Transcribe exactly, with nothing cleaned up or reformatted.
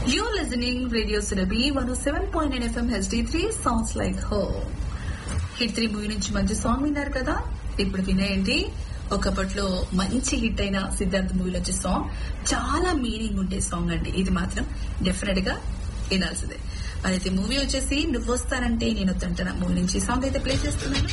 You're listening Radio Surabhi one oh seven point nine F M H D three sounds like home. Hit three movie నుంచి మంచి song విన్నారు కదా. ఇప్పుడు వినేయండి ఒకప్పట్లో మంచి hit అయిన సిద్ధార్థ్ మూవీలో వచ్చే సాంగ్. చాలా మీనింగ్ ఉండే సాంగ్ అండి. ఇది మాత్రం డెఫినెట్ గా వినాల్సిందే. అయితే మూవీ వచ్చేసి నువ్వు వస్తానంటే నేను వద్దంటానా మూవీ నుంచి సాంగ్ అయితే ప్లే చేస్తున్నాను.